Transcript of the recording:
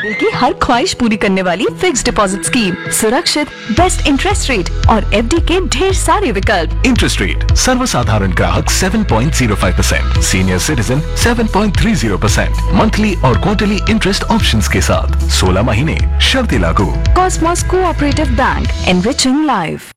दिल की हर ख्वाहिश पूरी करने वाली फिक्स डिपॉजिट स्कीम, सुरक्षित, बेस्ट इंटरेस्ट रेट और एफडी के ढेर सारे विकल्प। इंटरेस्ट रेट सर्वसाधारण ग्राहक 7.05%, सीनियर सिटीजन 7.30%, मंथली और क्वार्टरली इंटरेस्ट ऑप्शंस के साथ 16 महीने, शर्तें लागू। Cosmos cooperative bank, enriching life.